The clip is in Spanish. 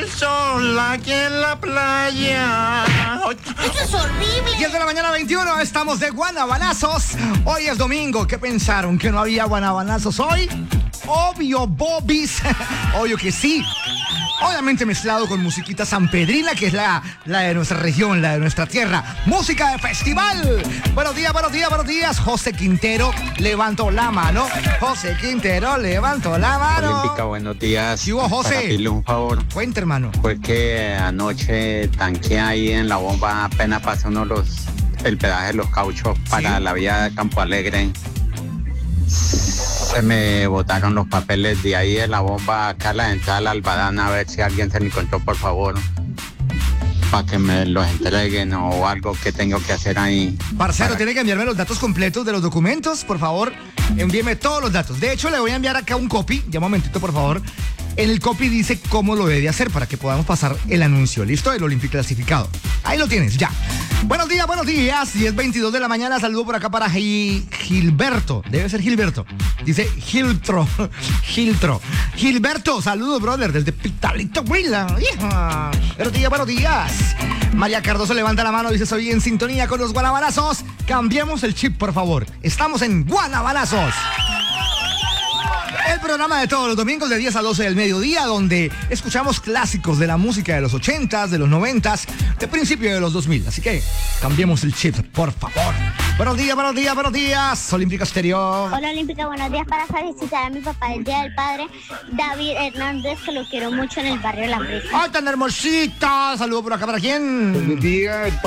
el sol aquí en la playa. ¡Eso es horrible! 10 de la mañana 21, estamos de guanabanazos. Hoy es domingo, ¿qué pensaron? ¿Que no había guanabanazos hoy? Obvio, bobis. Obvio que sí. Obviamente mezclado con musiquita sanpedrina, que es la de nuestra región, la de nuestra tierra. Música de festival. Buenos días, buenos días, buenos días. José Quintero levantó la mano. José Quintero levantó la mano. Olímpica, buenos días. ¿Qué hubo, José? Para pedirle un favor. Cuenta, hermano. Fue que anoche tanqué ahí en la bomba, apenas pasé el pedaje de los cauchos para la vía de Campo Alegre. Se me botaron los papeles de ahí de la bomba acá a la entrada de la Albadana, a ver si alguien se me encontró, por favor, para que me los entreguen o algo que tengo que hacer ahí. Parcero, tiene que enviarme los datos completos de los documentos, por favor. Envíeme todos los datos. De hecho, le voy a enviar acá un copy. Ya un momentito, por favor. En el copy dice cómo lo debe hacer para que podamos pasar el anuncio. ¿Listo? El Olympic clasificado. Ahí lo tienes, ya. Buenos días, buenos días. 10:22 de la mañana. Saludo por acá para Gilberto. Debe ser Gilberto. Dice Giltro. Gilberto, saludos, brother, desde Pitalito, Huila. Buenos días, buenos días. María Cardoso levanta la mano, dice: soy en sintonía con los guanabanazos. Cambiemos el chip, por favor. Estamos en Guanabanazos. El programa de todos los domingos de 10 a 12 del mediodía, donde escuchamos clásicos de la música de los 80s, de los 90s, de principio de los 2000. Así que cambiemos el chip, por favor. Buenos días, buenos días, buenos días. Olímpica Exterior. Hola, Olímpica, buenos días. Para felicitar a mi papá el Día del Padre, David Hernández, que lo quiero mucho en el barrio La Brisa. ¡Ay, tan hermosita! Saludo por acá, ¿para quién? Buenos días.